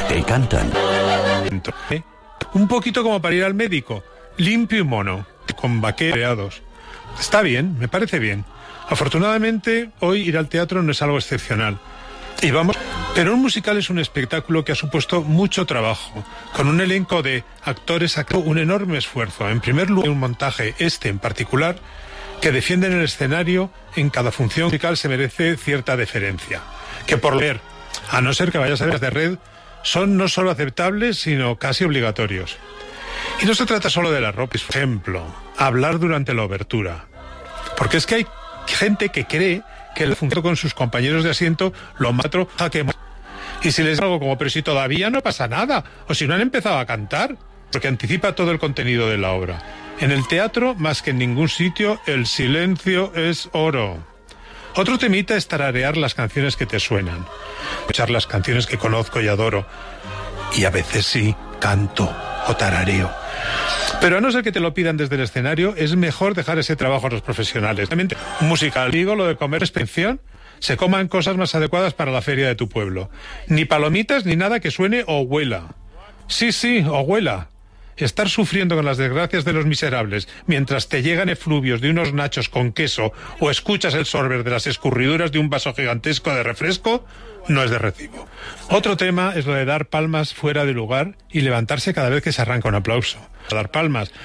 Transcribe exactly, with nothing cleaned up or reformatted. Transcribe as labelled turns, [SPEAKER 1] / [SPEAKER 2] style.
[SPEAKER 1] Te cantan.
[SPEAKER 2] ¿Eh? Un poquito como para ir al médico, limpio y mono, con vaqueros. Está bien, me parece bien. Afortunadamente, hoy ir al teatro no es algo excepcional. Y vamos, pero un musical es un espectáculo que ha supuesto mucho trabajo, con un elenco de actores, un enorme esfuerzo. En primer lugar, un montaje, este en particular, que defienden el escenario en cada función musical se merece cierta deferencia. Que por ver, a no ser que vayas a ver de red, son no solo aceptables, sino casi obligatorios. Y no se trata solo de la ropa, por ejemplo, hablar durante la obertura. Porque es que hay gente que cree que el función con sus compañeros de asiento lo mató a que... Y si les digo algo como, pero si todavía no pasa nada, o si no han empezado a cantar, porque anticipa todo el contenido de la obra. En el teatro, más que en ningún sitio, el silencio es oro. Otro temita es tararear las canciones que te suenan, escuchar las canciones que conozco y adoro, y a veces sí, canto o tarareo. Pero a no ser que te lo pidan desde el escenario, es mejor dejar ese trabajo a los profesionales. Realmente, un musical, digo, lo de comer es pensión, se coman cosas más adecuadas para la feria de tu pueblo. Ni palomitas ni nada que suene o huela. Sí, sí, o huela. Estar sufriendo con las desgracias de los miserables mientras te llegan efluvios de unos nachos con queso o escuchas el sorber de las escurriduras de un vaso gigantesco de refresco no es de recibo. Otro tema es lo de dar palmas fuera de lugar y levantarse cada vez que se arranca un aplauso. Dar palmas